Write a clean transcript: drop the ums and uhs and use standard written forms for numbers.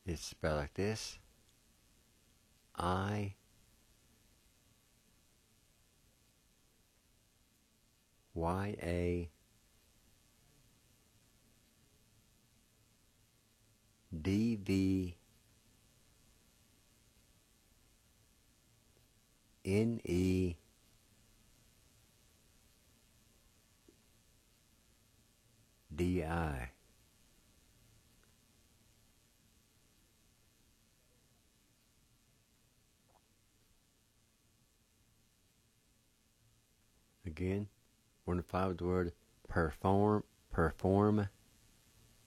is spelled like this. I Y-A D-V-N-E-D-I. Again, we're going to follow the word perform